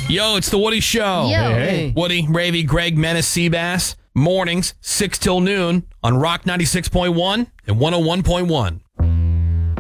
Yo, it's the Woody Show. Yo. Hey. Woody, Ravy, Greg, Menace, Seabass. Mornings, 6 till noon on Rock 96.1 and 101.1.